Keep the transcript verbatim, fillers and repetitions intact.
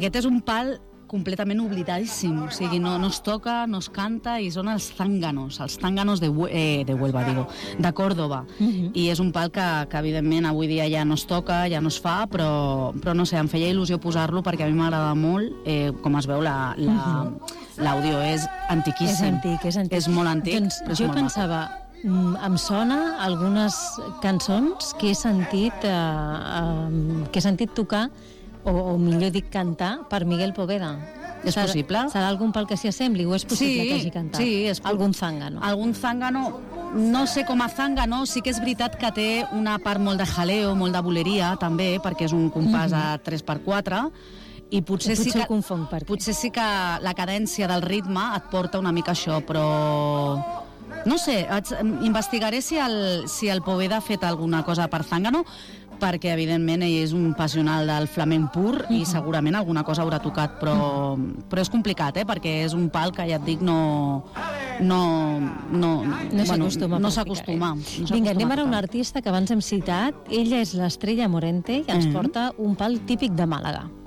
Aquest és un pal completament oblidadíssim, o sigui, no, no es toca, no es canta, i són els zánganos, els zánganos de, eh, de Huelva, digo, de Córdoba. Uh-huh. I és un pal que, que evidentment avui dia ja no es toca, ja no es fa, però, però no sé, em feia il·lusió posar-lo perquè a mi m'agrada molt, eh, com es veu la, la, uh-huh. l'àudio és antiquíssim. És antic, és antic. És molt antic. Doncs és jo molt pensava, mm, em sona algunes cançons que he sentit, eh, eh, que he sentit tocar, o, o millor dic cantar, per Miguel Poveda. És serà, possible? Serà algun pel que s'hi assembli o és possible sí, que hagi cantat? Sí, és algun zángano. Algun zángano, no sé com a zángano, sí que és veritat que té una part molt de jaleo, molt de boleria també, perquè és un compàs mm-hmm. a tres per quatre, i potser, potser sí que, confon, potser sí que la cadència del ritme et porta una mica això, però no sé, investigaré si el, si el Poveda ha fet alguna cosa per zángano, perquè evidentment ell és un passional del flamenc pur uh-huh. i segurament alguna cosa haurà tocat, però, però és complicat, eh? Perquè és un pal que ja et dic no no, no, no s'acostuma bueno, no a s'acostuma. No Vinga, anem ara a un artista que abans hem citat. Ella és l'Estrella Morente i ens uh-huh. porta un pal típic de Màlaga.